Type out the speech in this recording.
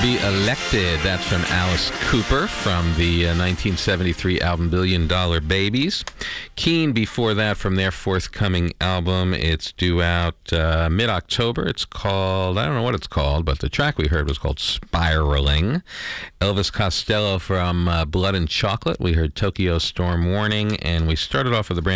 Re-Elected. That's from Alice Cooper from the 1973 album $1 Billion Babies. Keane before that from their forthcoming album. It's due out mid-October. It's called, I don't know what it's called, but the track we heard was called Spiraling. Elvis Costello from Blood and Chocolate. We heard Tokyo Storm Warning, and we started off with a brand